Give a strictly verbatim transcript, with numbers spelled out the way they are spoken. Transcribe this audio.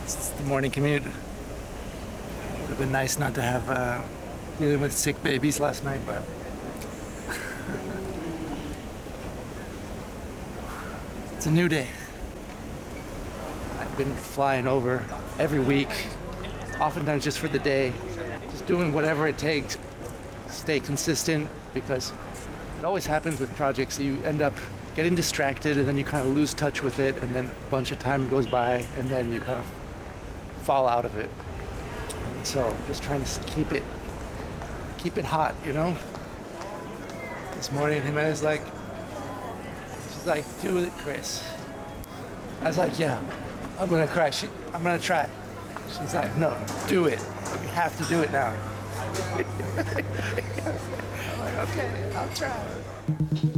It's the morning commute. Would have been nice not to have uh, dealing with sick babies last night, but it's a new day. I've been flying over every week, oftentimes just for the day, just doing whatever it takes, stay consistent, because it always happens with projects. You end up getting distracted and then you kind of lose touch with it, and then a bunch of time goes by and then you kind of fall out of it. And so just trying to keep it keep it hot, you know? This morning Jimenez like she's like, do it, Chris. I was like, yeah, I'm gonna cry. She, I'm gonna try. She's like, no, do it. You have to do it now. I'm like, okay, I'll try.